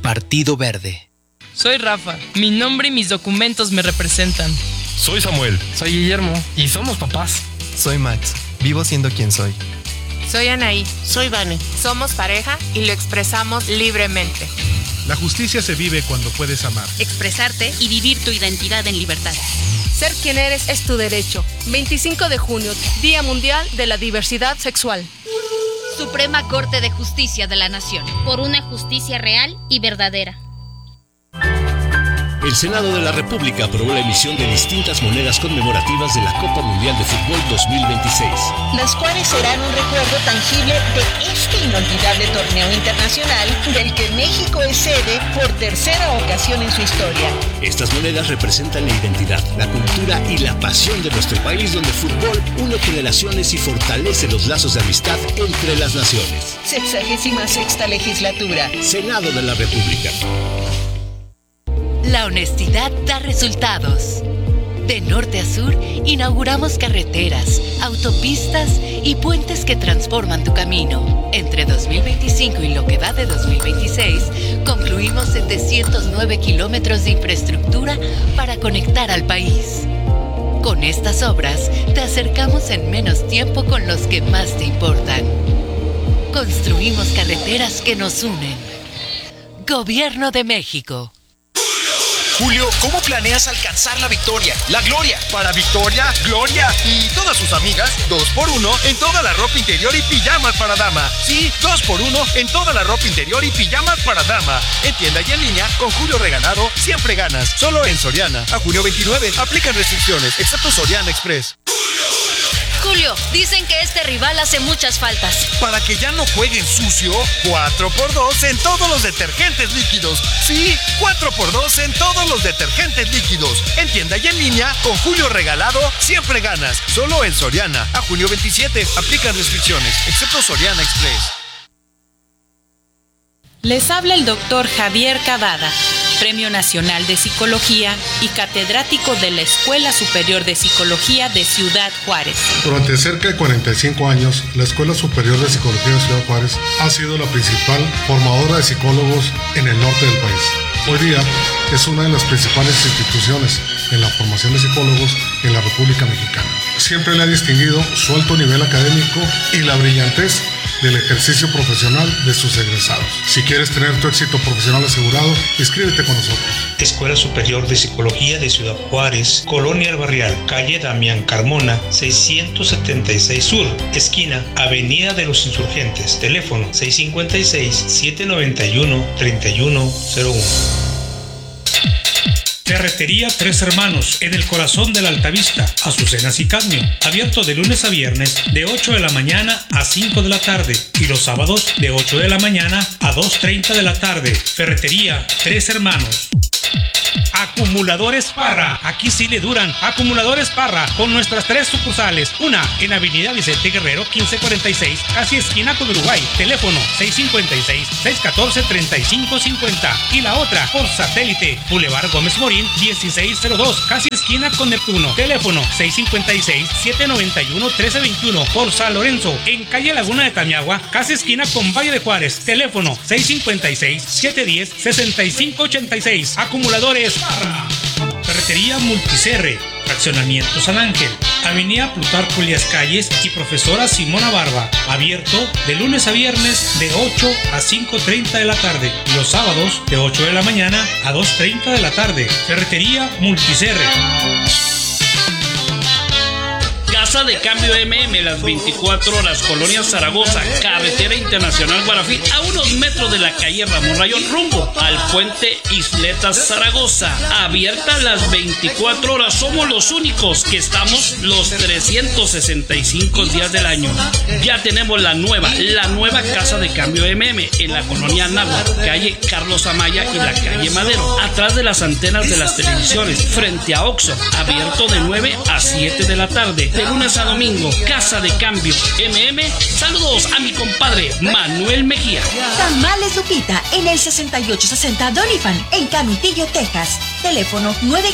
Partido Verde. Soy Rafa. Mi nombre y mis documentos me representan. Soy Samuel. Soy Guillermo. Y somos papás. Soy Max. Vivo siendo quien soy. Soy Anaí. Soy Vane. Somos pareja y lo expresamos libremente. La justicia se vive cuando puedes amar, expresarte y vivir tu identidad en libertad. Ser quien eres es tu derecho. 25 de junio, Día Mundial de la Diversidad Sexual. Suprema Corte de Justicia de la Nación. Por una justicia real y verdadera. El Senado de la República aprobó la emisión de distintas monedas conmemorativas de la Copa Mundial de Fútbol 2026. Las cuales serán un recuerdo tangible de este inolvidable torneo internacional del que México es sede por tercera ocasión en su historia. Estas monedas representan la identidad, la cultura y la pasión de nuestro país, donde el fútbol une generaciones y fortalece los lazos de amistad entre las naciones. 66ª legislatura. Senado de la República. La honestidad da resultados. De norte a sur, inauguramos carreteras, autopistas y puentes que transforman tu camino. Entre 2025 y lo que va de 2026, concluimos 709 kilómetros de infraestructura para conectar al país. Con estas obras, te acercamos en menos tiempo con los que más te importan. Construimos carreteras que nos unen. Gobierno de México. Julio, ¿cómo planeas alcanzar la victoria, la gloria? Para Victoria, Gloria y todas sus amigas, 2x1 en toda la ropa interior y pijamas para dama. Sí, 2x1 en toda la ropa interior y pijamas para dama. En tienda y en línea, con Julio Regalado, siempre ganas. Solo en Soriana. A junio 29, aplican restricciones, excepto Soriana Express. Julio, dicen que este rival hace muchas faltas. Para que ya no jueguen sucio, 4x2 en todos los detergentes líquidos. Sí, 4x2 en todos los detergentes líquidos. En tienda y en línea, con Julio Regalado, siempre ganas. Solo en Soriana. A junio 27, aplican restricciones, excepto Soriana Express. Les habla el doctor Javier Cavada, Premio Nacional de Psicología y catedrático de la Escuela Superior de Psicología de Ciudad Juárez. Durante cerca de 45 años, la Escuela Superior de Psicología de Ciudad Juárez ha sido la principal formadora de psicólogos en el norte del país. Hoy día es una de las principales instituciones en la formación de psicólogos en la República Mexicana. Siempre le ha distinguido su alto nivel académico y la brillantez del ejercicio profesional de sus egresados. Si quieres tener tu éxito profesional asegurado, inscríbete con nosotros. Escuela Superior de Psicología de Ciudad Juárez, Colonia El Barrial, calle Damián Carmona, 676 Sur, esquina Avenida de los Insurgentes, teléfono 656-791-3101. Ferretería Tres Hermanos, en el corazón de la Altavista, Azucenas y Cadmio. Abierto de lunes a viernes, de 8 de la mañana a 5 de la tarde. Y los sábados, de 8 de la mañana a 2:30 de la tarde. Ferretería Tres Hermanos. Acumuladores Parra, aquí sí le duran. Acumuladores Parra, con nuestras 3 sucursales. Una en Avenida Vicente Guerrero 1546, casi esquina con Uruguay, teléfono 656-614-3550. Y la otra por satélite, Boulevard Gómez Morín 1602, casi esquina con Neptuno, teléfono 656-791-1321. Por San Lorenzo, en calle Laguna de Tamiagua, casi esquina con Valle de Juárez, teléfono 656-710-6586. Acumuladores Parra. Ferretería Multicerre, Fraccionamiento San Ángel, Avenida Plutarco Elías Calles y Profesora Simona Barba. Abierto de lunes a viernes de 8 a 5:30 de la tarde y los sábados de 8 de la mañana a 2:30 de la tarde. Ferretería Multicerre. Casa de Cambio MM, las 24 horas, Colonia Zaragoza, Carretera Internacional Guarafí, a unos metros de la calle Ramón Rayón, rumbo al puente Isletas Zaragoza. Abierta las 24 horas, somos los únicos que estamos los 365 días del año. Ya tenemos la nueva Casa de Cambio MM en la colonia Náhuatl, calle Carlos Amaya y la calle Madero, atrás de las antenas de las televisiones, frente a Oxxo, abierto de 9 a 7 de la tarde, de lunes lunes a domingo. Casa de Cambio MM. Saludos a mi compadre Manuel Mejía. Tamales Lupita en el 6860 Doniphan en Canutillo, Texas. Teléfono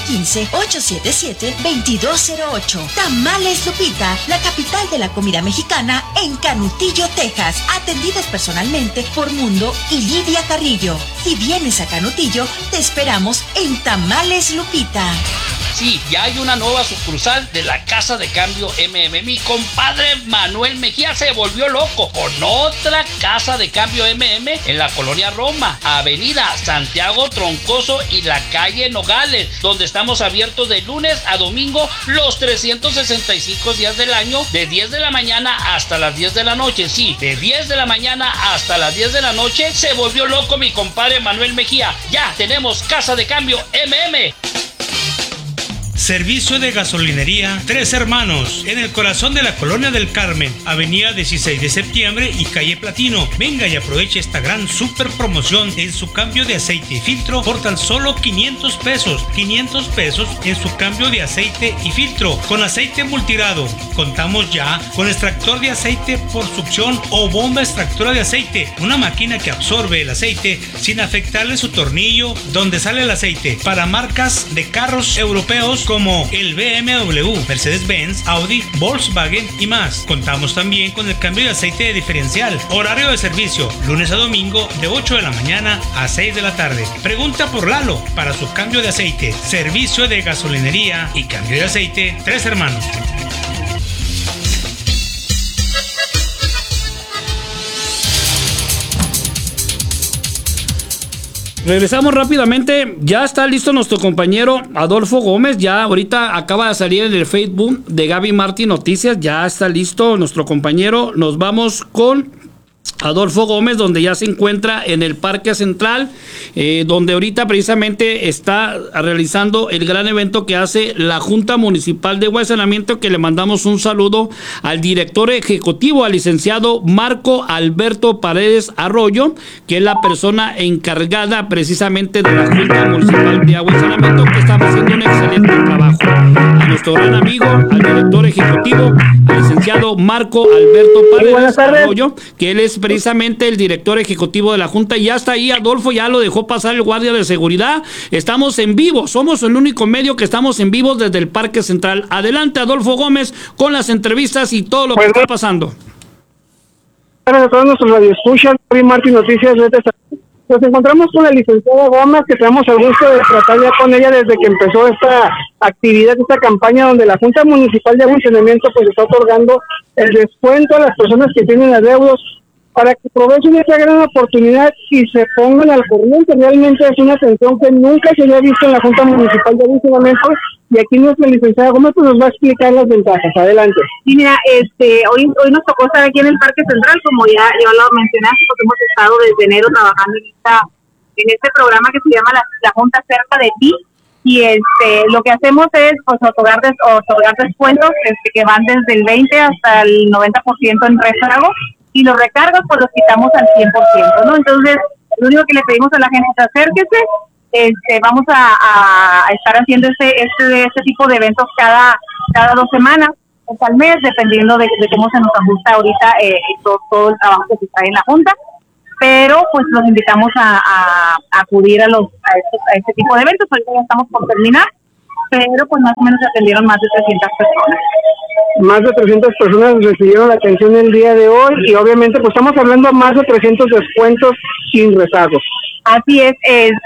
915-877-2208. Tamales Lupita, la capital de la comida mexicana en Canutillo, Texas. Atendidas personalmente por Mundo y Lidia Carrillo. Si vienes a Canutillo, te esperamos en Tamales Lupita. Sí, ya hay una nueva sucursal de la Casa de Cambio MM. Mi compadre Manuel Mejía se volvió loco con otra Casa de Cambio MM en la colonia Roma, Avenida Santiago Troncoso y la calle Nogales, donde estamos abiertos de lunes a domingo los 365 días del año, de 10 de la mañana hasta las 10 de la noche. Sí, de 10 de la mañana hasta las 10 de la noche. Se volvió loco mi compadre Manuel Mejía. Ya tenemos Casa de Cambio MM. Servicio de gasolinería Tres Hermanos, en el corazón de la Colonia del Carmen, avenida 16 de septiembre y calle Platino. Venga y aproveche esta gran super promoción en su cambio de aceite y filtro por tan solo 500 pesos. 500 pesos en su cambio de aceite y filtro con aceite multigrado. Contamos ya con extractor de aceite por succión o bomba extractora de aceite, una máquina que absorbe el aceite sin afectarle su tornillo donde sale el aceite, para marcas de carros europeos como el BMW, Mercedes-Benz, Audi, Volkswagen y más. Contamos también con el cambio de aceite de diferencial. Horario de servicio, lunes a domingo de 8 de la mañana a 6 de la tarde. Pregunta por Lalo para su cambio de aceite. Servicio de gasolinería y cambio de aceite Tres Hermanos. Regresamos rápidamente. Ya está listo nuestro compañero Adolfo Gómez. Ya ahorita acaba de salir en el Facebook de Gaby Martín Noticias. Ya está listo nuestro compañero. Nos vamos con Adolfo Gómez, donde ya se encuentra en el Parque Central, donde ahorita precisamente está realizando el gran evento que hace la Junta Municipal de Saneamiento, que le mandamos un saludo al director ejecutivo, al licenciado Marco Alberto Paredes Arroyo, que es la persona encargada precisamente de la Junta Municipal de Agua y Saneamiento, que está haciendo un excelente trabajo. A nuestro gran amigo, al director ejecutivo, al licenciado Marco Alberto Paredes Arroyo, que él es precisamente el director ejecutivo de la Junta. Ya está ahí Adolfo, ya lo dejó pasar el guardia de seguridad. Estamos en vivo, somos el único medio que estamos en vivo desde el Parque Central. Adelante, Adolfo Gómez, con las entrevistas y todo lo que está pasando. Para todos nuestros radioescuchas, Gaby Martín Noticias. Nos encontramos con la licenciada Gómez, que tenemos el gusto de tratar ya con ella desde que empezó esta actividad, esta campaña donde la Junta Municipal de Agua y Saneamiento pues está otorgando el descuento a las personas que tienen adeudos, para que aprovechen esta gran oportunidad y se pongan al corriente. Realmente es una atención que nunca se había visto en la Junta Municipal de Agua y Saneamiento, y aquí nuestra licenciada Gómez pues nos va a explicar las ventajas. Adelante. Sí, mira, hoy nos tocó estar aquí en el Parque Central, como ya lo mencionaste, porque hemos estado desde enero trabajando en este programa que se llama la Junta Cerca de Ti, y lo que hacemos es pues otorgar descuentos que van desde el 20 hasta el 90% en recargo, y los recargos pues los quitamos al 100%, ¿no? Entonces, lo único que le pedimos a la gente es acérquese. Vamos a estar haciendo este tipo de eventos cada 2 semanas, o al mes, dependiendo de cómo se nos ajusta ahorita todo el trabajo que se trae en la Junta. Pero pues los invitamos a acudir a este tipo de eventos. Ahorita ya estamos por terminar, pero pues más o menos se atendieron más de 300 personas. Más de 300 personas recibieron la atención el día de hoy, y obviamente pues estamos hablando de más de 300 descuentos sin rezagos. Así es,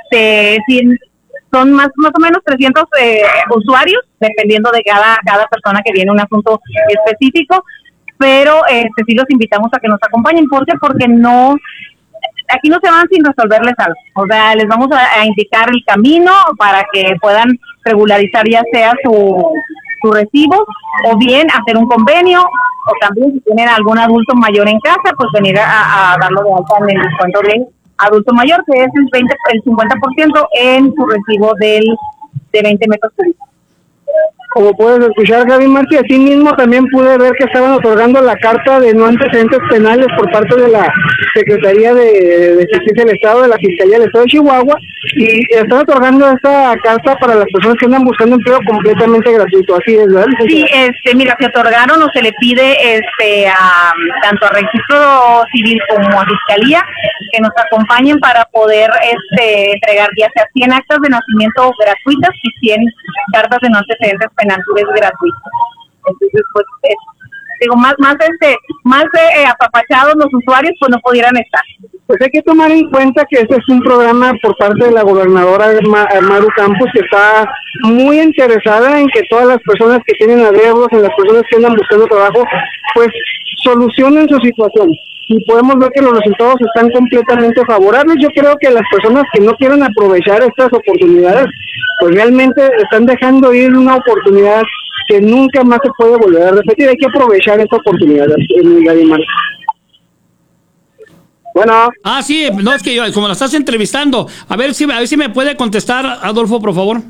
son más o menos 300 usuarios, dependiendo de cada persona que viene a un asunto específico, pero sí los invitamos a que nos acompañen. ¿Por qué? Porque aquí no se van sin resolverles algo. O sea, les vamos a indicar el camino para que puedan regularizar ya sea su recibo, o bien hacer un convenio, o también si tienen algún adulto mayor en casa, pues venir a darlo de alta en el descuento de adulto mayor, que es el 50% en su recibo de 20 metros cúbicos. como puedes escuchar, Gaby Martí. Así mismo también pude ver que estaban otorgando la carta de no antecedentes penales por parte de la Secretaría de Justicia del Estado, de la Fiscalía del Estado de Chihuahua, y están otorgando esta carta para las personas que andan buscando empleo completamente gratuito. Así es, ¿verdad? Sí, mira, se otorgaron o se le pide tanto a Registro Civil como a Fiscalía que nos acompañen para poder entregar ya sea 100 actas de nacimiento gratuitas y 100 cartas de no antecedentes penales gratuitas. Entonces, pues, digo, más apapachados los usuarios, pues no pudieran estar. Pues hay que tomar en cuenta que este es un programa por parte de la gobernadora Maru Campos, que está muy interesada en que todas las personas que tienen adeudos, en las personas que andan buscando trabajo, pues solucionen su situación. Y podemos ver que los resultados están completamente favorables. Yo creo que las personas que no quieren aprovechar estas oportunidades, pues realmente están dejando ir una oportunidad que nunca más se puede volver a repetir. Hay que aprovechar esta oportunidad, Gaby Martí. Bueno. Sí, no, es que yo, como la estás entrevistando, a ver si me puede contestar, Adolfo, por favor.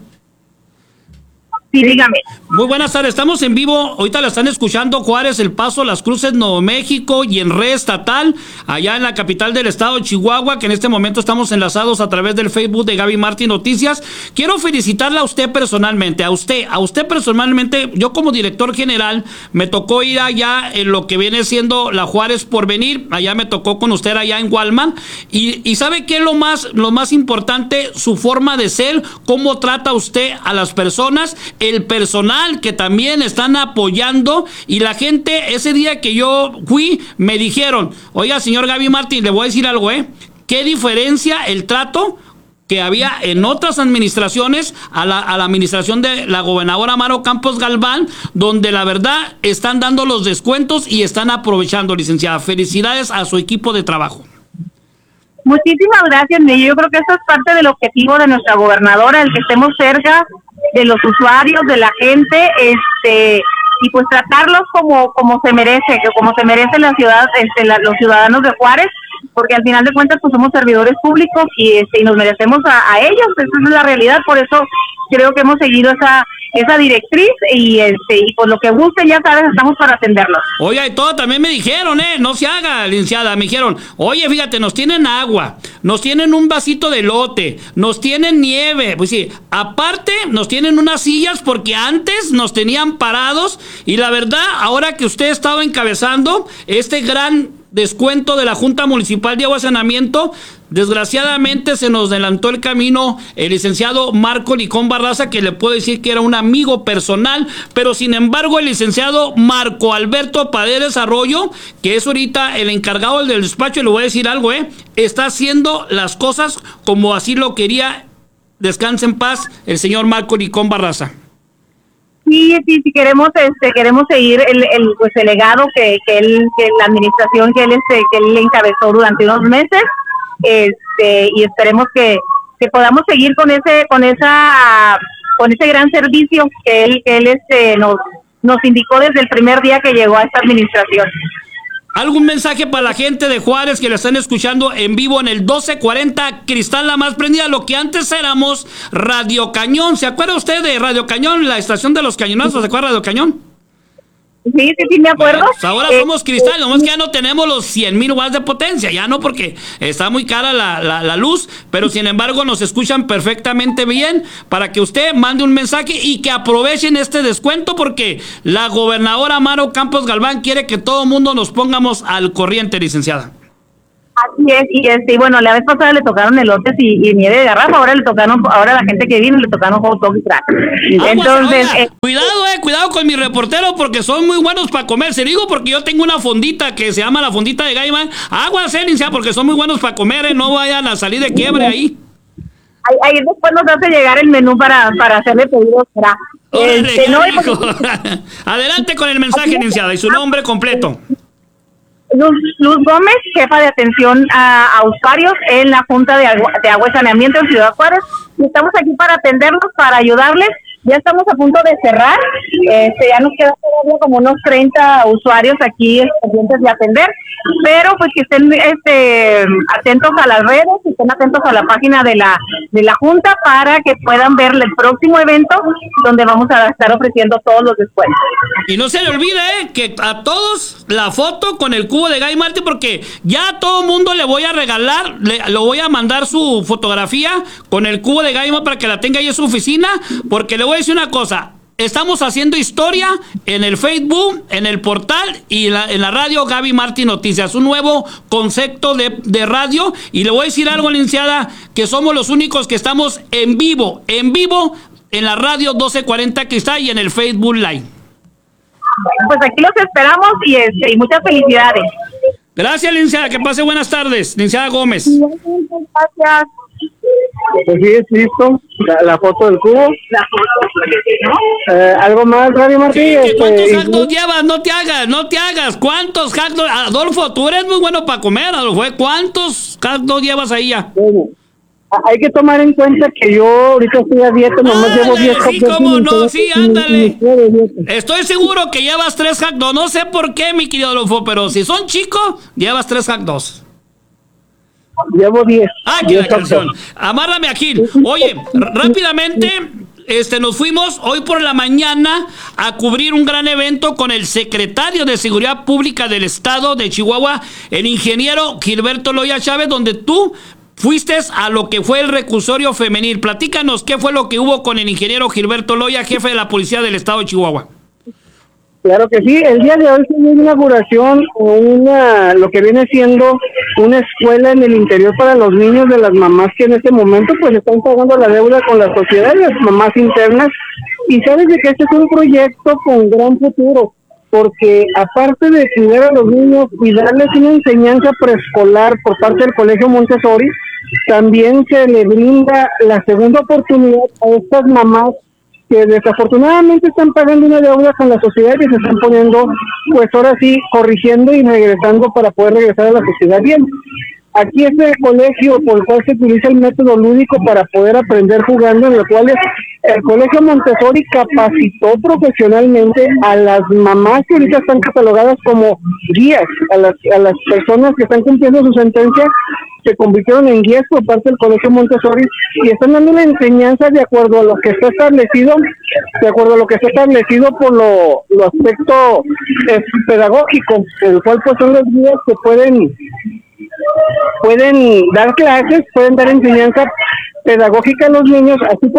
Sí, dígame. Muy buenas tardes, estamos en vivo, ahorita la están escuchando Juárez, El Paso, Las Cruces, Nuevo México y en red estatal, allá en la capital del estado de Chihuahua, que en este momento estamos enlazados a través del Facebook de Gaby Martí Noticias. Quiero felicitarla a usted personalmente, a usted personalmente. Yo como director general me tocó ir allá en lo que viene siendo la Juárez Porvenir, allá me tocó con usted allá en Walman, y ¿sabe qué es lo más importante? Su forma de ser, cómo trata usted a las personas, el personal que también están apoyando, y la gente, ese día que yo fui, me dijeron, oiga, señor Gaby Martí, le voy a decir algo, ¿qué diferencia el trato que había en otras administraciones a la administración de la gobernadora Maru Campos Galván, donde la verdad están dando los descuentos y están aprovechando, licenciada? Felicidades a su equipo de trabajo. Muchísimas gracias, Miguel. Yo creo que eso es parte del objetivo de nuestra gobernadora, el que estemos cerca de los usuarios, de la gente, y pues tratarlos como se merece, que como se merece la ciudad, los ciudadanos de Juárez, porque al final de cuentas pues somos servidores públicos y nos merecemos a ellos. Esa es la realidad. Por eso creo que hemos seguido esa directriz y por lo que guste, ya sabes, estamos para atenderlos. Oiga, y todo también me dijeron, no se haga, licenciada, me dijeron, oye, fíjate, nos tienen agua, nos tienen un vasito de elote, nos tienen nieve, pues sí, aparte nos tienen unas sillas porque antes nos tenían parados, y la verdad, ahora que usted ha estado encabezando este gran descuento de la Junta Municipal de Agua y Saneamiento, desgraciadamente se nos adelantó el camino el licenciado Marco Licón Barraza, que le puedo decir que era un amigo personal, pero sin embargo el licenciado Marco Alberto Paredes Arroyo, que es ahorita el encargado del despacho, y le voy a decir algo, está haciendo las cosas como así lo quería, descanse en paz, el señor Marco Licón Barraza. Sí, queremos seguir el legado que la administración que él encabezó durante unos meses, y esperemos que podamos seguir con ese gran servicio que él nos indicó desde el primer día que llegó a esta administración. ¿Algún mensaje para la gente de Juárez que la están escuchando en vivo en el 1240 Cristal La Más Prendida, lo que antes éramos Radio Cañón? ¿Se acuerda usted de Radio Cañón, la estación de los cañonazos? ¿Se acuerda de Radio Cañón? Sí, me acuerdo. Pues ahora somos Cristal, nomás que ya no tenemos los 100,000 watts de potencia, ya no, porque está muy cara la luz, pero sin embargo nos escuchan perfectamente bien, para que usted mande un mensaje y que aprovechen este descuento, porque la gobernadora Maru Campos Galván quiere que todo el mundo nos pongamos al corriente, licenciada. Así es, y bueno, la vez pasada le tocaron elotes y nieve de garrafa, ahora la gente que vino le tocaron hot dog y crack. Entonces, cuidado con mi reportero, porque son muy buenos para comer. Se digo porque yo tengo una fondita que se llama la fondita de Gaiman. Aguas, licenciada, porque son muy buenos para comer, no vayan a salir de quiebre ahí. Ahí después nos hace llegar el menú para hacerle pedidos. Adelante con el mensaje, licenciada, y su nombre completo. Luz Gómez, jefa de atención a usuarios en la Junta de Agua y Saneamiento en Ciudad Juárez. Y estamos aquí para atenderlos, para ayudarles Ya estamos a punto de cerrar, ya nos queda todavía como unos 30 usuarios aquí pendientes de atender, pero pues que estén atentos a las redes, que estén atentos a la página de la Junta para que puedan ver el próximo evento donde vamos a estar ofreciendo todos los descuentos. Y no se le olvide que a todos la foto con el cubo de Gaby Martin, porque ya a todo mundo le voy a regalar, lo voy a mandar su fotografía con el cubo de Gaby para que la tenga ahí en su oficina, porque le voy a decir una cosa. Estamos haciendo historia en el Facebook, en el portal y en la radio Gaby Martin Noticias. Un nuevo concepto de radio. Y le voy a decir algo, licenciada, que somos los únicos que estamos en vivo en la radio 1240 Cristal y en el Facebook Live. Pues aquí los esperamos y muchas felicidades. Gracias, licenciada. Que pase buenas tardes, licenciada Gómez. Gracias. Pues sí, es listo. La foto del cubo. La foto, ¿algo más, Gaby Martín? ¿Cuántos hot dogs llevas? No te hagas. ¿Cuántos hot dogs? Adolfo, tú eres muy bueno para comer, Adolfo. ¿Cuántos hot dogs llevas ahí ya? Bueno, hay que tomar en cuenta que yo ahorita estoy a dieta, nomás llevo 10 hot dogs. Sí, cómo no, sí, ándale. Estoy seguro que llevas 3 hot dogs. No sé por qué, mi querido Adolfo, pero si son chicos, llevas 3 hot dogs. Llevo 10. Ah, qué la canción. Amárrame aquí. Oye, rápidamente, nos fuimos hoy por la mañana a cubrir un gran evento con el secretario de Seguridad Pública del Estado de Chihuahua, el ingeniero Gilberto Loya Chávez, donde tú fuiste a lo que fue el reclusorio femenil. Platícanos qué fue lo que hubo con el ingeniero Gilberto Loya, jefe de la Policía del Estado de Chihuahua. Claro que sí, el día de hoy se dio una inauguración lo que viene siendo una escuela en el interior para los niños de las mamás que en este momento pues están pagando la deuda con la sociedad, las mamás internas, y sabes de que este es un proyecto con gran futuro, porque aparte de cuidar a los niños y darles una enseñanza preescolar por parte del Colegio Montessori, también se le brinda la segunda oportunidad a estas mamás que desafortunadamente están pagando una deuda con la sociedad y se están poniendo, pues ahora sí, corrigiendo y regresando para poder regresar a la sociedad bien. Aquí es el colegio por el cual se utiliza el método lúdico para poder aprender jugando, en el cual el Colegio Montessori capacitó profesionalmente a las mamás que ahorita están catalogadas como guías, a las personas que están cumpliendo su sentencia, se convirtieron en guías por parte del Colegio Montessori y están dando la enseñanza de acuerdo a lo que está establecido, por lo aspecto pedagógico, el cual pues son los guías que pueden dar clases, pueden dar enseñanza pedagógica a los niños, así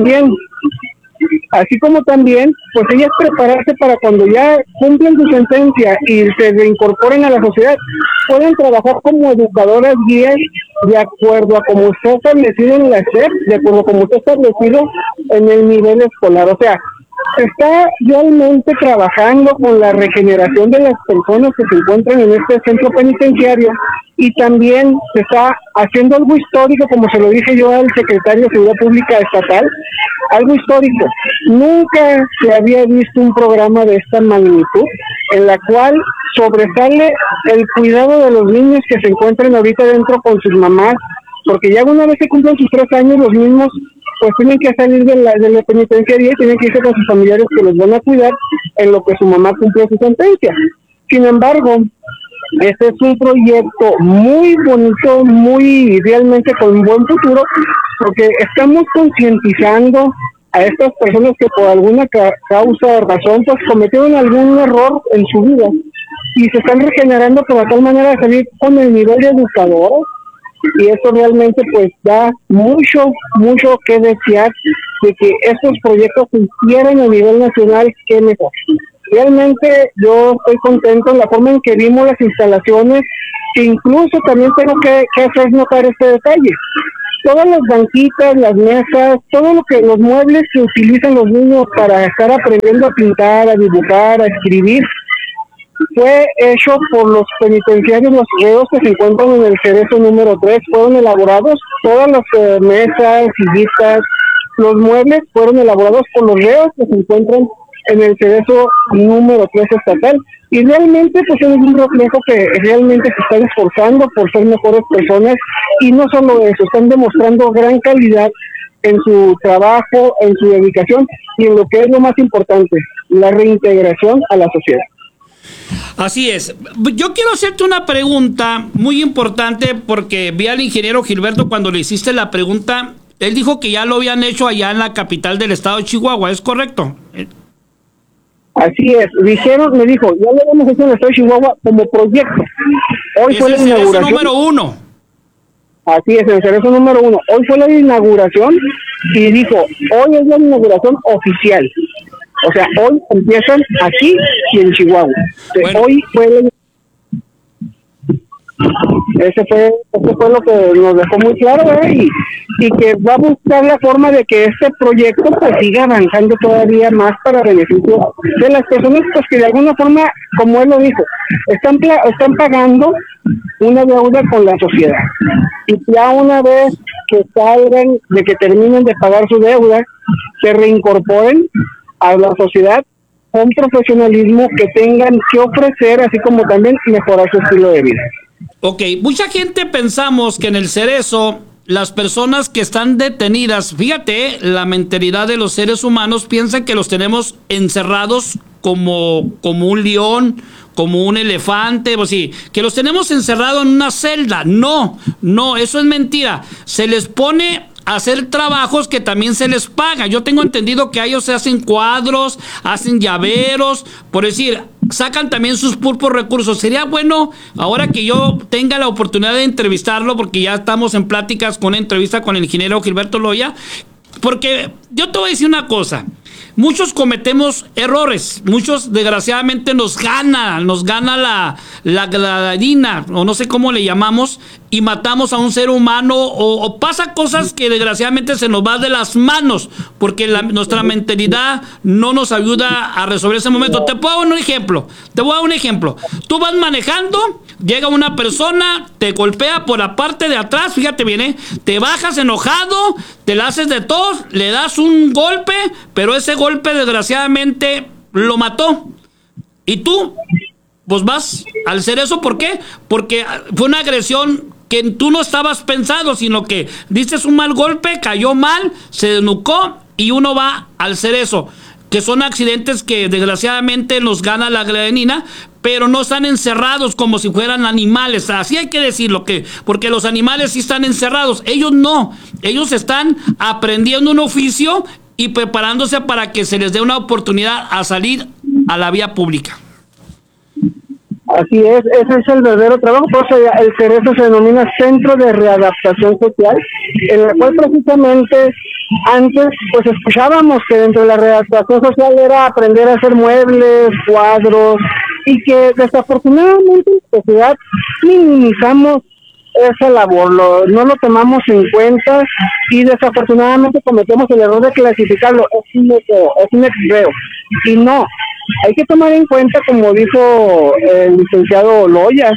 como también pues ellas prepararse para cuando ya cumplen su sentencia y se reincorporen a la sociedad, pueden trabajar como educadoras guías de acuerdo a como está establecido en la SEP, de acuerdo a como está establecido en el nivel escolar. O sea, se está realmente trabajando con la regeneración de las personas que se encuentran en este centro penitenciario y también se está haciendo algo histórico, como se lo dije yo al secretario de Seguridad Pública Estatal, algo histórico. Nunca se había visto un programa de esta magnitud en la cual sobresale el cuidado de los niños que se encuentran ahorita dentro con sus mamás, porque ya una vez que cumplen sus 3 años los mismos pues tienen que salir de la penitenciaría y tienen que irse con sus familiares que los van a cuidar en lo que su mamá cumple su sentencia. Sin embargo, este es un proyecto muy bonito, muy realmente con buen futuro, porque estamos concientizando a estas personas que por alguna causa o razón pues cometieron algún error en su vida y se están regenerando de tal manera de salir con el nivel de educador, y eso realmente pues da mucho que desear de que estos proyectos se hicieran a nivel nacional, que mejor. Realmente yo estoy contento en la forma en que vimos las instalaciones, que incluso también tengo que hacer notar este detalle. Todas las banquitas, las mesas, los muebles que utilizan los niños para estar aprendiendo a pintar, a dibujar, a escribir, fue hecho por los penitenciarios, los reos que se encuentran en el Cerezo número 3, fueron elaborados, todas las mesas, sillitas, los muebles fueron elaborados por los reos que se encuentran en el Cerezo número 3 estatal, y realmente pues es un reflejo que realmente se están esforzando por ser mejores personas, y no solo eso, están demostrando gran calidad en su trabajo, en su dedicación y en lo que es lo más importante, la reintegración a la sociedad. Así es. Yo quiero hacerte una pregunta muy importante porque vi al ingeniero Gilberto cuando le hiciste la pregunta. Él dijo que ya lo habían hecho allá en la capital del estado de Chihuahua, ¿es correcto? Así es, me dijo, ya lo hemos hecho en el estado de Chihuahua como proyecto. Hoy fue la inauguración. Número 1. Así es, el cerezo número 1. Hoy fue la inauguración y dijo, hoy es la inauguración oficial. O sea, hoy empiezan aquí y en Chihuahua. Bueno. Hoy fue ese fue lo que nos dejó muy claro, y que va a buscar la forma de que este proyecto pues siga avanzando todavía más para beneficio de las personas, pues que de alguna forma, como él lo dijo, están pagando una deuda con la sociedad, y ya una vez que salgan, de que terminen de pagar su deuda, se reincorporen a la sociedad con profesionalismo, que tengan que ofrecer, así como también mejorar su estilo de vida. Ok, mucha gente pensamos que en el Cerezo las personas que están detenidas, fíjate, la mentalidad de los seres humanos piensan que los tenemos encerrados como un león, como un elefante, o sí, que los tenemos encerrados en una celda. No, eso es mentira. Se les pone a hacer trabajos que también se les paga. Yo tengo entendido que a ellos se hacen cuadros, hacen llaveros, por decir, sacan también sus propios recursos. Sería bueno, ahora que yo tenga la oportunidad de entrevistarlo, porque ya estamos en pláticas con una entrevista con el ingeniero Gilberto Loya, porque yo te voy a decir una cosa. Muchos cometemos errores, muchos desgraciadamente nos gana la gladina, o no sé cómo le llamamos, y matamos a un ser humano, o pasa cosas que desgraciadamente se nos va de las manos, porque nuestra mentalidad no nos ayuda a resolver ese momento. Te voy a dar un ejemplo. Tú vas manejando, llega una persona, te golpea por la parte de atrás, fíjate bien, te bajas enojado, te la haces de tos, le das un golpe, pero ese golpe desgraciadamente lo mató. Y tú, pues vas al Cerezo, ¿por qué? Porque fue una agresión que tú no estabas pensando, sino que diste un mal golpe, cayó mal, se desnucó y uno va al Cerezo, que son accidentes que desgraciadamente nos gana la adrenalina, pero no están encerrados como si fueran animales. Así hay que decirlo, porque los animales sí están encerrados, ellos no, ellos están aprendiendo un oficio y preparándose para que se les dé una oportunidad a salir a la vía pública. Así es, ese es el verdadero trabajo. Por eso el Cerezo se denomina Centro de Readaptación Social, en el cual precisamente antes pues escuchábamos que dentro de la readaptación social era aprender a hacer muebles, cuadros, y que desafortunadamente en la sociedad minimizamos esa labor, no lo tomamos en cuenta, y desafortunadamente cometemos el error de clasificarlo, es un empleo, y no, hay que tomar en cuenta, como dijo el licenciado Loya,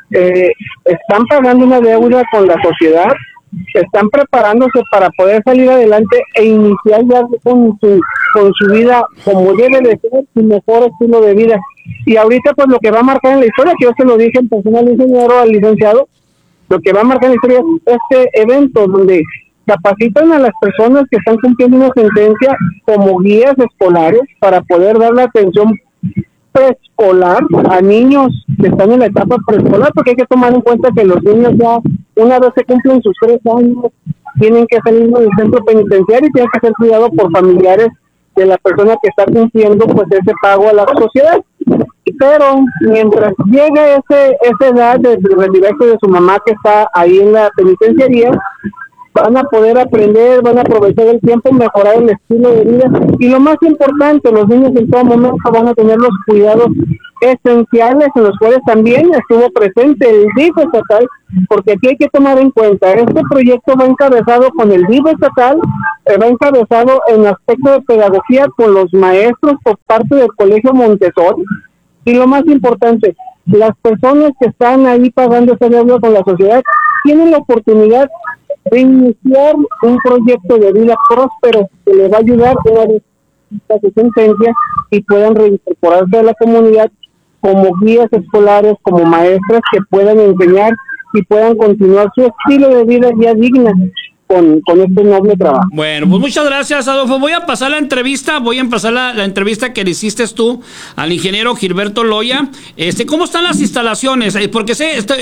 están pagando una deuda con la sociedad, están preparándose para poder salir adelante e iniciar ya con su vida como debe de ser, su mejor estilo de vida. Y ahorita pues lo que va a marcar en la historia, que yo se lo dije en persona al ingeniero, al licenciado, lo que va a marcar en la historia es este evento donde capacitan a las personas que están cumpliendo una sentencia como guías escolares para poder dar la atención preescolar a niños que están en la etapa preescolar, porque hay que tomar en cuenta que los niños ya una vez se cumplen sus 3 años tienen que salir del centro penitenciario y tienen que ser cuidados por familiares de la persona que está cumpliendo pues ese pago a la sociedad. Pero mientras llega esa edad de retirarse de su mamá que está ahí en la penitenciaría, van a poder aprender, van a aprovechar el tiempo, mejorar el estilo de vida, y lo más importante, los niños en todo momento van a tener los cuidados esenciales, en los cuales también estuvo presente el DIF estatal, porque aquí hay que tomar en cuenta, este proyecto va encabezado con el DIF estatal, va encabezado en aspecto de pedagogía con los maestros por parte del Colegio Montessori, y lo más importante, las personas que están ahí pagando esa deuda con la sociedad tienen la oportunidad de iniciar un proyecto de vida próspero que les va a ayudar una vez a su sentencia y puedan reincorporarse a la comunidad como guías escolares, como maestras que puedan enseñar y puedan continuar su estilo de vida ya digna, con este noble trabajo. Bueno, pues muchas gracias, Adolfo. Voy a empezar la entrevista que le hiciste tú al ingeniero Gilberto Loya. ¿Cómo están las instalaciones? Porque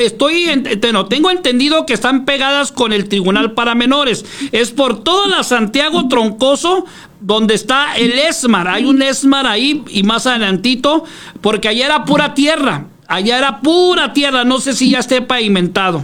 tengo entendido que están pegadas con el Tribunal para Menores. Es por toda la Santiago Troncoso, donde está el ESMAR. Hay un ESMAR ahí y más adelantito, porque allá era pura tierra. No sé si ya esté pavimentado.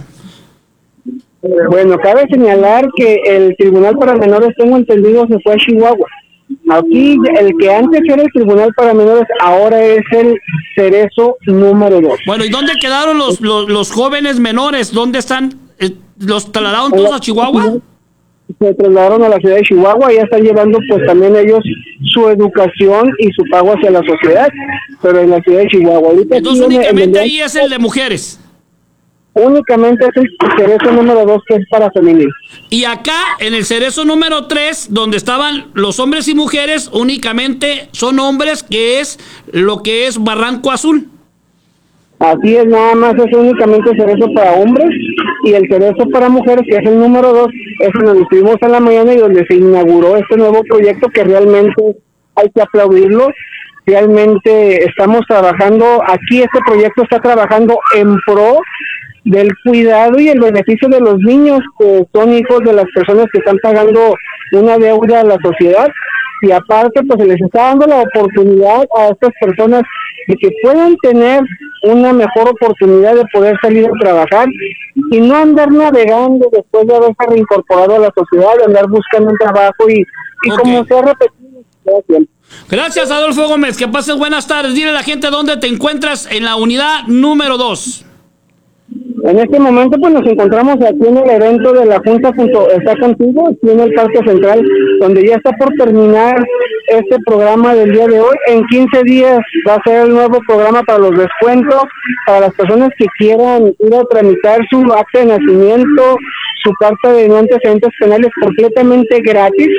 Bueno, cabe señalar que el Tribunal para Menores, tengo entendido, se fue a Chihuahua. Aquí, el que antes era el Tribunal para Menores, ahora es el Cerezo número 2. Bueno, ¿y dónde quedaron los jóvenes menores? ¿Dónde están? ¿Los trasladaron todos a Chihuahua? Se trasladaron a la ciudad de Chihuahua y ya están llevando pues también ellos su educación y su pago hacia la sociedad, pero en la ciudad de Chihuahua. Ahorita entonces únicamente ahí es el de mujeres. Únicamente es el Cerezo número 2, que es para femenil. Y acá, en el Cerezo número 3, donde estaban los hombres y mujeres, únicamente son hombres, que es lo que es Barranco Azul. Así es, nada más es únicamente el Cerezo para hombres, y el Cerezo para mujeres, que es el número 2, es donde estuvimos en la mañana y donde se inauguró este nuevo proyecto, que realmente hay que aplaudirlo. Realmente estamos trabajando, aquí este proyecto está trabajando en pro del cuidado y el beneficio de los niños que son hijos de las personas que están pagando una deuda a la sociedad, y aparte pues se les está dando la oportunidad a estas personas de que puedan tener una mejor oportunidad de poder salir a trabajar y no andar navegando después de haberse reincorporado a la sociedad, de andar buscando un trabajo y como se ha repetido. Gracias, Adolfo Gómez, que pases buenas tardes. Dile a la gente dónde te encuentras en la unidad número 2. En este momento pues nos encontramos aquí en el evento de la Junta Está Contigo, aquí en el Parque Central, donde ya está por terminar este programa del día de hoy. En 15 días va a ser el nuevo programa para los descuentos, para las personas que quieran ir a tramitar su acta de nacimiento, su carta de no antecedentes penales completamente gratis.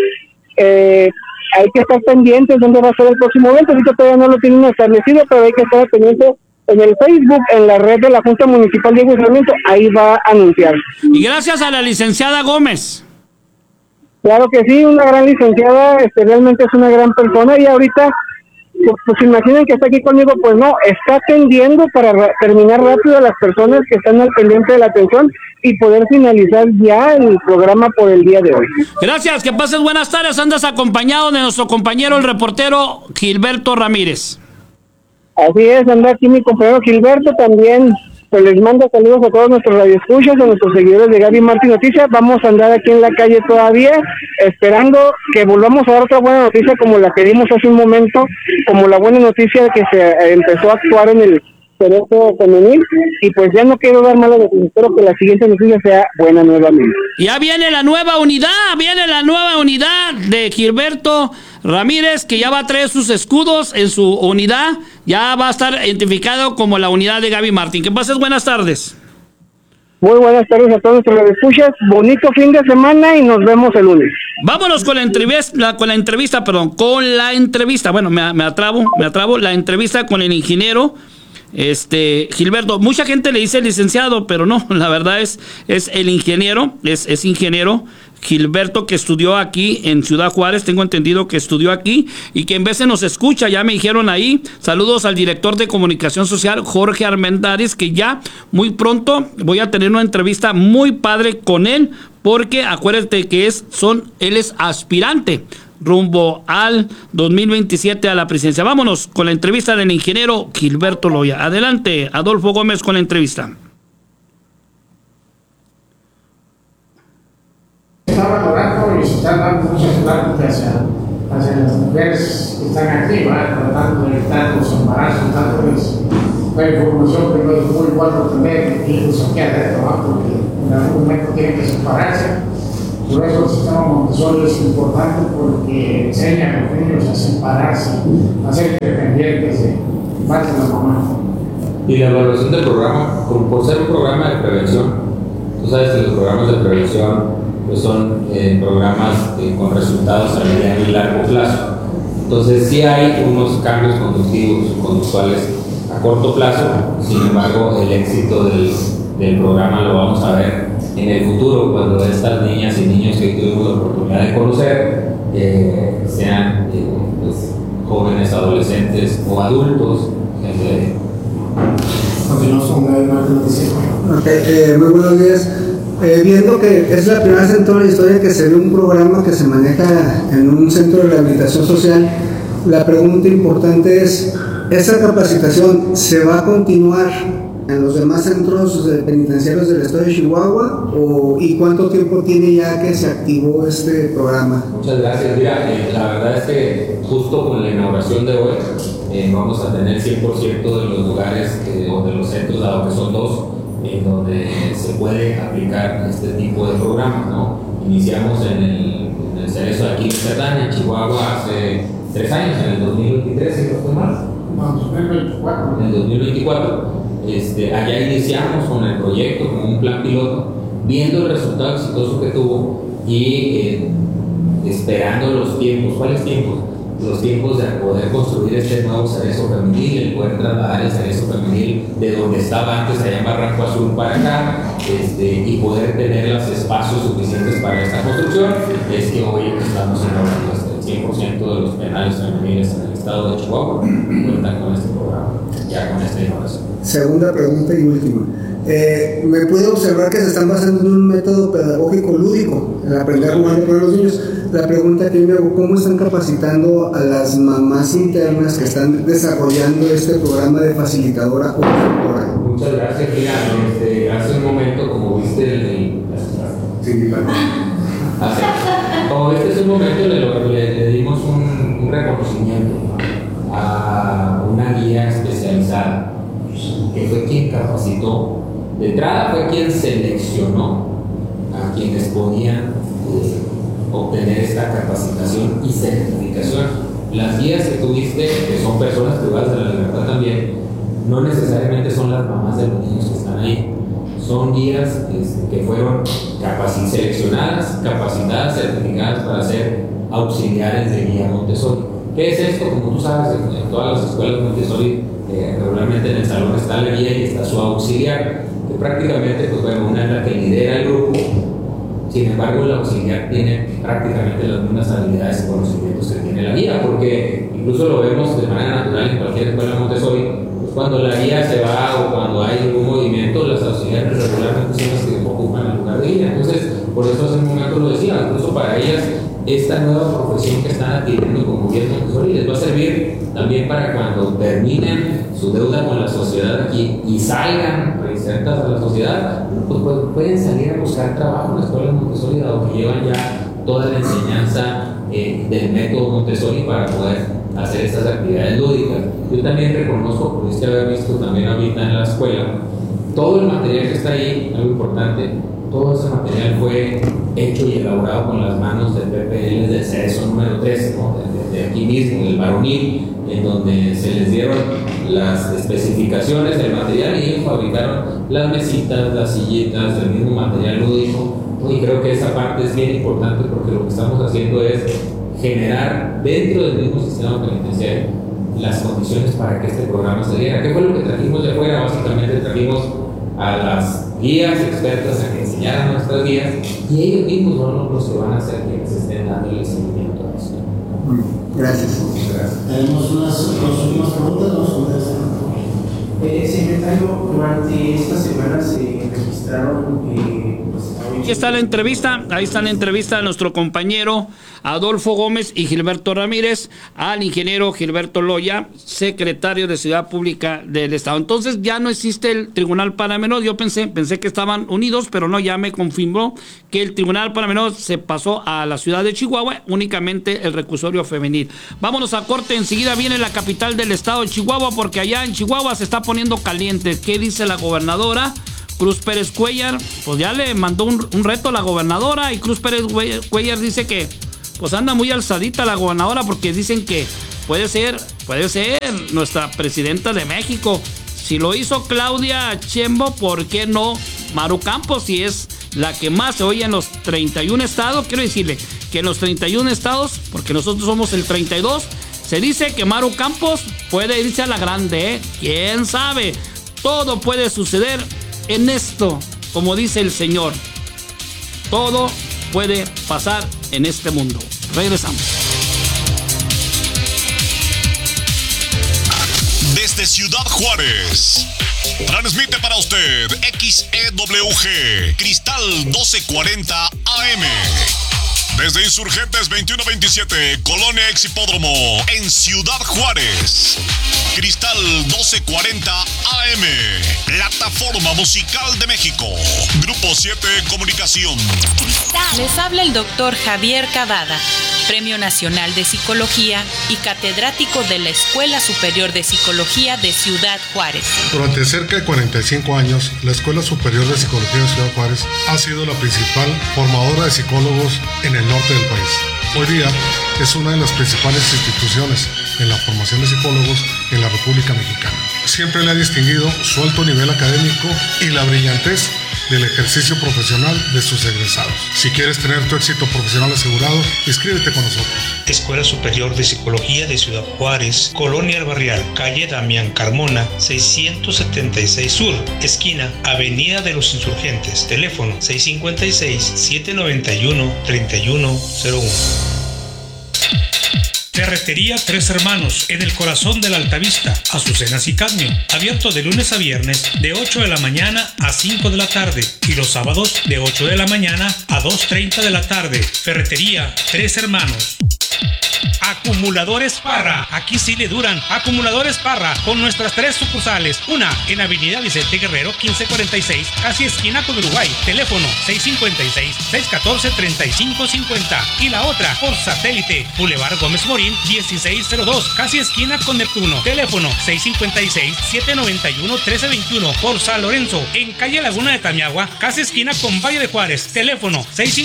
Hay que estar pendientes dónde va a ser el próximo evento. Ahorita todavía no lo tienen establecido, pero hay que estar pendientes en el Facebook, en la red de la Junta Municipal de Sarmiento, ahí va a anunciar. Y gracias a la licenciada Gómez. Claro que sí, una gran licenciada, realmente es una gran persona, y ahorita, pues imaginen que está aquí conmigo, pues no, está atendiendo para terminar rápido a las personas que están al pendiente de la atención y poder finalizar ya el programa por el día de hoy. Gracias, que pases buenas tardes. Andas acompañado de nuestro compañero, el reportero Gilberto Ramírez. Así es, anda aquí mi compañero Gilberto también. Pues les mando saludos a todos nuestros radioescuchas, a nuestros seguidores de Gaby Martín Noticias. Vamos a andar aquí en la calle todavía, esperando que volvamos a dar otra buena noticia como la que dimos hace un momento, como la buena noticia de que se empezó a actuar en el Cerezo femenil, y pues ya no quiero dar malas noticias, espero que la siguiente noticia sea buena nuevamente. Ya viene la nueva unidad de Gilberto Ramírez, que ya va a traer sus escudos en su unidad, ya va a estar identificado como la unidad de Gaby Martín. Que pases buenas tardes. Muy buenas tardes a todos nuestros radioescuchas, bonito fin de semana y nos vemos el lunes. Vámonos con la entrevista, bueno, me atrabo, la entrevista con el ingeniero Gilberto. Mucha gente le dice licenciado, pero no, la verdad es el ingeniero, es ingeniero Gilberto, que estudió aquí en Ciudad Juárez. Tengo entendido que estudió aquí y que en veces nos escucha, ya me dijeron ahí. Saludos al director de comunicación social, Jorge Armendáriz, que ya muy pronto voy a tener una entrevista muy padre con él, porque acuérdate que él es aspirante rumbo al 2027 a la presidencia. Vámonos con la entrevista del ingeniero Gilberto Loya. Adelante, Adolfo Gómez, con la entrevista. Está valorando y se está dando muchas pláticas hacia las mujeres que están aquí, tratando de evitar los embarazos, dándoles la información que no es muy bueno tener hijos aquí adentro, porque en algún momento tienen que separarse. Por eso el sistema Montessori es importante, porque enseña a los niños a separarse, a ser independientes de más de la mamá. Y la evaluación del programa, por ser un programa de prevención, tú sabes que los programas de prevención pues son programas con resultados a mediano y largo plazo. Entonces sí hay unos cambios conductuales a corto plazo, sin embargo el éxito del programa lo vamos a ver en el futuro, cuando estas niñas y niños que tuvimos la oportunidad de conocer sean pues, jóvenes, adolescentes o adultos. Continuamos con Gaby Martín Noticias. Muy buenos días. Viendo que es la primera vez en toda la historia que se ve un programa que se maneja en un centro de rehabilitación social, la pregunta importante es, ¿esa capacitación se va a continuar en los demás centros penitenciarios del estado de Chihuahua y cuánto tiempo tiene ya que se activó este programa? Muchas gracias. Mira, la verdad es que justo con la inauguración de hoy vamos a tener 100% de los lugares o de los centros, dado que son 2, en donde se puede aplicar este tipo de programas, ¿no? Iniciamos en el Cerezo de aquí en Cerdán, en Chihuahua, hace 3 años, en el 2023, ¿sí no fue más? No, 2024. En el 2024. Allá iniciamos con el proyecto, con un plan piloto, viendo el resultado exitoso que tuvo y esperando los tiempos. ¿Cuáles tiempos? Los tiempos de poder construir este nuevo Cerezo femenil, el poder trasladar el Cerezo femenil de donde estaba antes, allá en Barranco Azul, para acá, y poder tener los espacios suficientes para esta construcción. Es que hoy estamos inaugurando el 100% de los penales femeniles en el estado de Chihuahua cuentan con este programa, ya con esta innovación. Segunda pregunta y última. Me puede observar que se están basando en un método pedagógico lúdico, el aprender jugando con los niños. La pregunta que me hago, ¿cómo están capacitando a las mamás internas que están desarrollando este programa de facilitadora o mentora? Muchas gracias. Mira, hace un momento, como viste como este es un momento, le dimos un reconocimiento a una guía especializada que fue quien capacitó. De entrada fue quien seleccionó a quienes podían obtener esta capacitación y certificación. Las guías que tuviste, que son personas privadas de la libertad también, no necesariamente son las mamás de los niños que están ahí. Son guías que fueron seleccionadas, capacitadas, certificadas para ser auxiliares de guía Montessori. ¿Qué es esto? Como tú sabes, en todas las escuelas Montessori, regularmente en el salón está la guía y está su auxiliar, que prácticamente, pues bueno, una es la que lidera el grupo. Sin embargo, el auxiliar tiene prácticamente las mismas habilidades y conocimientos que tiene la guía, porque incluso lo vemos de manera natural en cualquier escuela Montessori. Pues cuando la guía se va o cuando hay algún movimiento, las auxiliares regularmente son las que ocupan el lugar de guía. Entonces, por eso hace un momento lo decía, incluso para ellas esta nueva profesión que están adquiriendo como guías Montessori les va a servir también para cuando terminen su deuda con la sociedad aquí y salgan reinsertas a la sociedad, pues pueden salir a buscar trabajo en la escuela Montessori, dado que llevan ya toda la enseñanza del método Montessori para poder hacer estas actividades lúdicas. Yo también reconozco, pudiste haber visto también ahorita en la escuela, todo el material que está ahí, algo importante, todo ese material fue hecho y elaborado con las manos del PPL del Cerezo número 3, ¿no? de aquí mismo, del varonil, en donde se les dieron las especificaciones del material y ellos fabricaron las mesitas, las sillitas, el mismo material lúdico. Y creo que esa parte es bien importante porque lo que estamos haciendo es generar dentro del mismo sistema penitenciario las condiciones para que este programa se diera. ¿Qué fue lo que trajimos de afuera? Básicamente trajimos a las guías expertas a que enseñaran nuestras guías y ellos mismos son los que van a ser quienes estén dando el seguimiento a esto. Gracias. Tenemos unas últimas preguntas, vamos a contestar. Secretario, durante esta semana se registraron Aquí está la entrevista, ahí está la entrevista de nuestro compañero Adolfo Gómez y Gilberto Ramírez al ingeniero Gilberto Loya, secretario de Seguridad Pública del Estado. Entonces ya no existe el Tribunal para Menores. Yo pensé que estaban unidos, pero no, ya me confirmó que el Tribunal para Menores se pasó a la ciudad de Chihuahua, únicamente el reclusorio femenil. Vámonos a corte, enseguida viene la capital del estado de Chihuahua, porque allá en Chihuahua se está poniendo caliente. ¿Qué dice la gobernadora? Cruz Pérez Cuellar, pues ya le mandó un reto a la gobernadora, y Cruz Pérez Cuellar dice que pues anda muy alzadita la gobernadora, porque dicen que puede ser nuestra presidenta de México. Si lo hizo Claudia Sheinbaum, ¿por qué no Maru Campos? Si es la que más se oye en los 31 estados, quiero decirle que en los 31 estados, porque nosotros somos el 32, se dice que Maru Campos puede irse a la grande, ¿eh? ¿Quién sabe? Todo puede suceder en esto, como dice el señor. Todo puede pasar en este mundo. Regresamos. Desde Ciudad Juárez, transmite para usted XEWG Cristal 1240 AM. Desde Insurgentes 2127, Colonia Exhipódromo, en Ciudad Juárez. Cristal 1240 AM, Plataforma Musical de México. Grupo 7 Comunicación. Les habla el doctor Javier Cavada, Premio Nacional de Psicología y catedrático de la Escuela Superior de Psicología de Ciudad Juárez. Durante cerca de 45 años, la Escuela Superior de Psicología de Ciudad Juárez ha sido la principal formadora de psicólogos en el norte del país. Hoy día es una de las principales instituciones en la formación de psicólogos en la República Mexicana. Siempre le ha distinguido su alto nivel académico y la brillantez del ejercicio profesional de sus egresados. Si quieres tener tu éxito profesional asegurado, inscríbete con nosotros. Escuela Superior de Psicología de Ciudad Juárez, Colonia El Barrial, calle Damián Carmona, 676 Sur, esquina Avenida de los Insurgentes, teléfono 656-791-3101. Ferretería Tres Hermanos, en el corazón de la Altavista, Azucenas y Cadmio. Abierto de lunes a viernes de 8 de la mañana a 5 de la tarde y los sábados de 8 de la mañana a 2:30 de la tarde. Ferretería Tres Hermanos. Acumuladores Parra, aquí sí le duran. Acumuladores Parra, con nuestras 3 sucursales. Una en Avenida Vicente Guerrero 1546, casi esquina con Uruguay, teléfono 656-614-3550. Y la otra por satélite, Boulevard Gómez Morín 1602, casi esquina con Neptuno, teléfono 656-791-1321. Por San Lorenzo, en calle Laguna de Tamiagua, casi esquina con Valle de Juárez, teléfono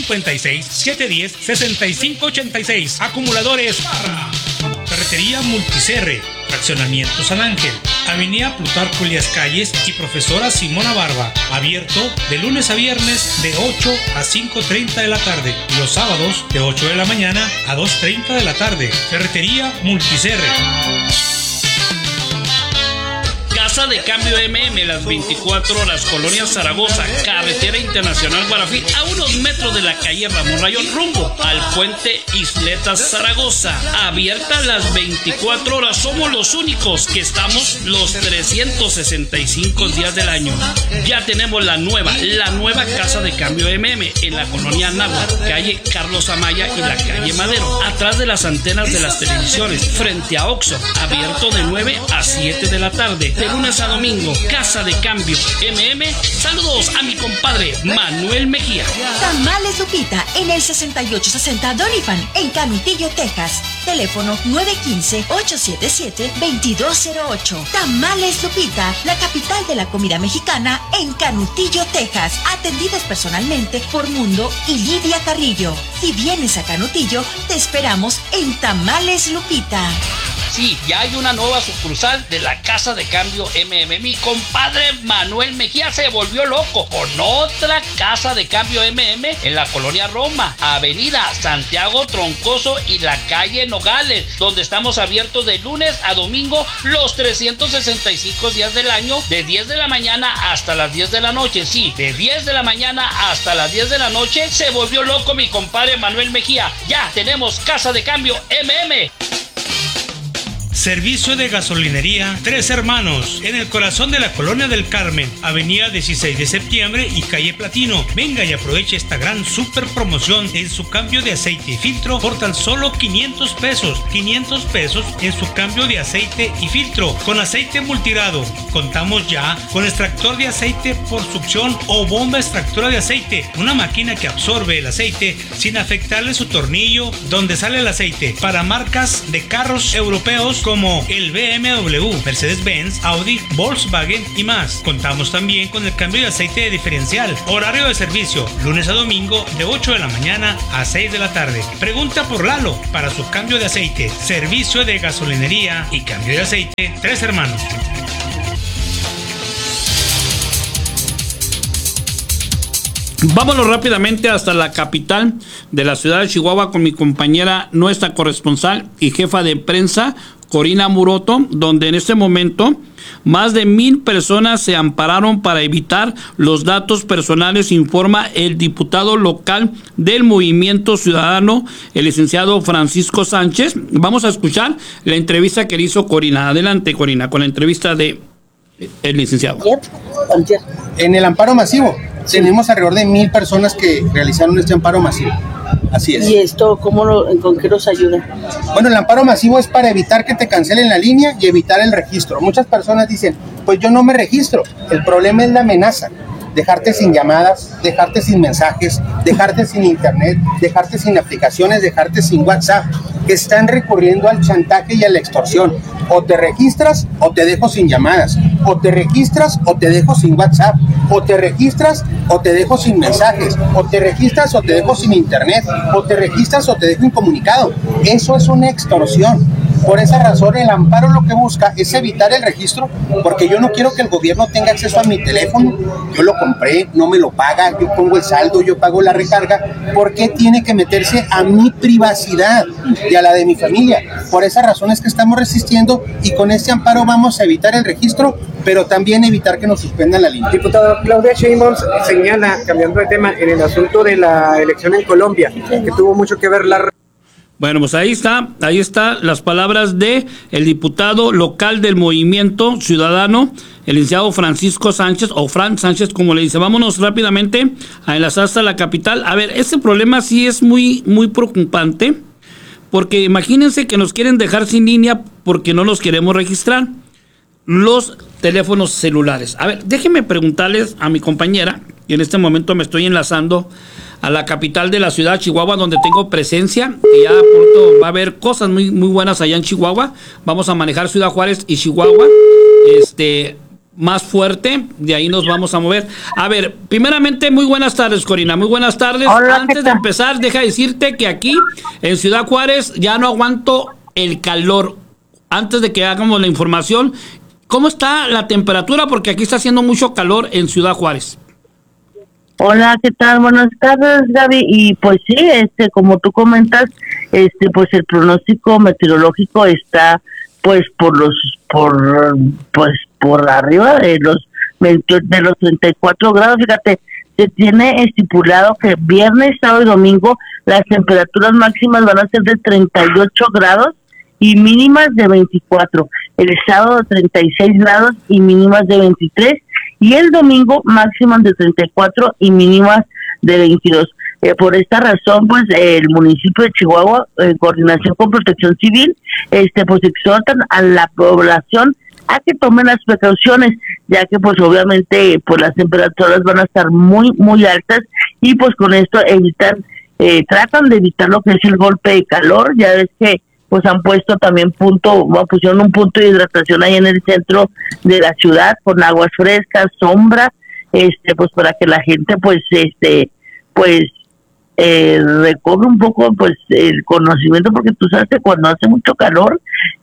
656-710-6586. Acumuladores Parra. Ferretería Multicerre, Fraccionamiento San Ángel, Avenida Plutarco Elías Calles y Profesora Simona Barba. Abierto de lunes a viernes de 8 a 5:30 de la tarde y los sábados de 8 de la mañana a 2:30 de la tarde. Ferretería Multicerre. Casa de Cambio MM, las 24 horas, Colonia Zaragoza, Carretera Internacional Guarafí, a unos metros de la calle Ramón Rayón, rumbo al puente Isletas Zaragoza. Abierta las 24 horas, somos los únicos que estamos los 365 días del año. Ya tenemos la nueva Casa de Cambio MM en la colonia Anáhuac, calle Carlos Amaya y la calle Madero, atrás de las antenas de las televisiones, frente a Oxxo. Abierto de 9 a 7 de la tarde, de lunes a domingo. Casa de Cambio MM. Saludos a mi compadre Manuel Mejía. Tamales Lupita en el 6860 Doniphan en Canutillo, Texas. Teléfono 915-877-2208. Tamales Lupita, la capital de la comida mexicana en Canutillo, Texas. Atendidas personalmente por Mundo y Lidia Carrillo. Si vienes a Canutillo, te esperamos en Tamales Lupita. Sí, ya hay una nueva sucursal de la Casa de Cambio MM. Mi compadre Manuel Mejía se volvió loco con otra Casa de Cambio MM en la colonia Roma, Avenida Santiago Troncoso y la calle Nogales, donde estamos abiertos de lunes a domingo los 365 días del año, de 10 de la mañana hasta las 10 de la noche. Sí, de 10 de la mañana hasta las 10 de la noche. Se volvió loco mi compadre Manuel Mejía. Ya tenemos Casa de Cambio MM. Servicio de gasolinería Tres Hermanos, en el corazón de la Colonia del Carmen, Avenida 16 de Septiembre y calle Platino. Venga y aproveche esta gran super promoción en su cambio de aceite y filtro por tan solo 500 pesos. 500 pesos en su cambio de aceite y filtro con aceite multigrado. Contamos ya con extractor de aceite por succión o bomba extractora de aceite, una máquina que absorbe el aceite sin afectarle su tornillo donde sale el aceite, para marcas de carros europeos como el BMW, Mercedes-Benz, Audi, Volkswagen y más. Contamos también con el cambio de aceite de diferencial. Horario de servicio, lunes a domingo de 8 de la mañana a 6 de la tarde. Pregunta por Lalo para su cambio de aceite. Servicio de gasolinería y cambio de aceite Tres Hermanos. Vámonos rápidamente hasta la capital de la ciudad de Chihuahua con mi compañera, nuestra corresponsal y jefa de prensa, Corina Muroto, donde en este momento más de 1,000 personas se ampararon para evitar los datos personales, informa el diputado local del Movimiento Ciudadano, el licenciado Francisco Sánchez. Vamos a escuchar la entrevista que le hizo Corina. Adelante, Corina, con la entrevista de el licenciado. En el amparo masivo tenemos alrededor de 1,000 personas que realizaron este amparo masivo. Así es. ¿Y esto con qué nos ayuda? Bueno, el amparo masivo es para evitar que te cancelen la línea y evitar el registro. Muchas personas dicen, pues yo no me registro. El problema es la amenaza. Dejarte sin llamadas, dejarte sin mensajes, dejarte sin internet, dejarte sin aplicaciones, dejarte sin WhatsApp, que están recurriendo al chantaje y a la extorsión. O te registras o te dejo sin llamadas, o te registras o te dejo sin WhatsApp, o te registras o te dejo sin mensajes, o te registras o te dejo sin internet, o te registras o te dejo incomunicado. Eso es una extorsión. Por esa razón el amparo lo que busca es evitar el registro, porque yo no quiero que el gobierno tenga acceso a mi teléfono. Yo lo compré, no me lo paga, yo pongo el saldo, yo pago la recarga. ¿Por qué tiene que meterse a mi privacidad y a la de mi familia? Por esa razón es que estamos resistiendo, y con este amparo vamos a evitar el registro, pero también evitar que nos suspendan la línea. Diputada Claudia Sheinbaum señala, cambiando de tema, en el asunto de la elección en Colombia, que tuvo mucho que ver la... Bueno, pues ahí está las palabras de el diputado local del Movimiento Ciudadano, el licenciado Francisco Sánchez, o Fran Sánchez, como le dice. Vámonos rápidamente a enlazar hasta la capital. A ver, este problema sí es muy, muy preocupante, porque imagínense que nos quieren dejar sin línea porque no nos queremos registrar. Los teléfonos celulares. A ver, déjenme preguntarles a mi compañera, y en este momento me estoy enlazando a la capital de la ciudad, Chihuahua, donde tengo presencia, y ya pronto va a haber cosas muy, muy buenas allá en Chihuahua. Vamos a manejar Ciudad Juárez y Chihuahua, más fuerte, de ahí nos vamos a mover. A ver, primeramente, muy buenas tardes, Corina, muy buenas tardes. Hola, antes de empezar, deja decirte que aquí, en Ciudad Juárez, ya no aguanto el calor. Antes de que hagamos la información, ¿cómo está la temperatura? Porque aquí está haciendo mucho calor en Ciudad Juárez. Hola, ¿qué tal? Buenas tardes, Gaby. Y pues sí, como tú comentas, pues el pronóstico meteorológico está pues por arriba de los 34 grados. Fíjate, se tiene estipulado que viernes, sábado y domingo las temperaturas máximas van a ser de 38 grados y mínimas de 24. El sábado 36 grados y mínimas de 23. Y el domingo máximas de 34 y mínimas de 22. Por esta razón, pues el municipio de Chihuahua, en coordinación con Protección Civil, pues exhortan a la población a que tomen las precauciones, ya que pues obviamente pues las temperaturas van a estar muy, muy altas, y pues con esto tratan de evitar lo que es el golpe de calor. Ya ves que pues han puesto también pusieron un punto de hidratación ahí en el centro de la ciudad con aguas frescas, sombra, pues para que la gente recobre un poco pues el conocimiento, porque tú sabes que cuando hace mucho calor,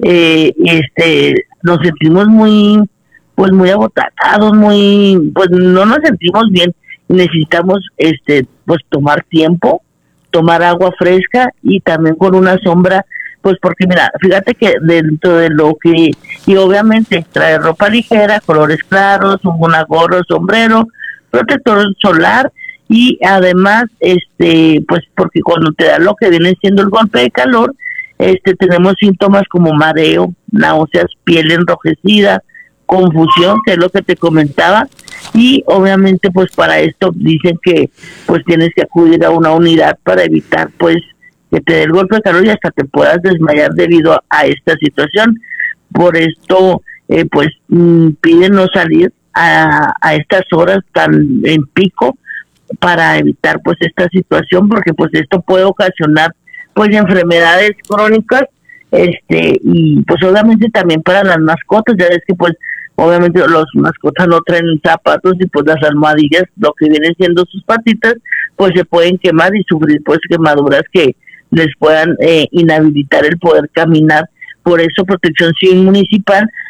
nos sentimos muy agotados, pues no nos sentimos bien, y necesitamos pues tomar tiempo, tomar agua fresca y también con una sombra. Pues porque mira, fíjate que dentro de lo que, y obviamente traer ropa ligera, colores claros, una gorro, sombrero, protector solar, y además, pues porque cuando te da lo que viene siendo el golpe de calor, tenemos síntomas como mareo, náuseas, piel enrojecida, confusión, que es lo que te comentaba, y obviamente pues para esto dicen que pues tienes que acudir a una unidad para evitar pues que te dé el golpe de calor y hasta te puedas desmayar debido a esta situación. Por esto, piden no salir a estas horas tan en pico para evitar pues esta situación, porque pues esto puede ocasionar pues enfermedades crónicas, y pues obviamente también para las mascotas. Ya ves que pues obviamente los mascotas no traen zapatos, y pues las almohadillas, lo que vienen siendo sus patitas, pues se pueden quemar y sufrir pues quemaduras que les puedan inhabilitar el poder caminar. Por eso Protección Civil Municipal